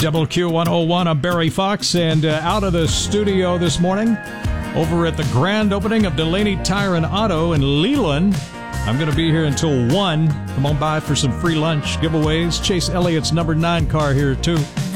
Double Q101, I'm Barry Fox, and out of the studio this morning, over at the grand opening of Delaney Tire and Auto in Leland. I'm going to be here until 1. Come on by for some free lunch giveaways. Chase Elliott's number 9 car here, too.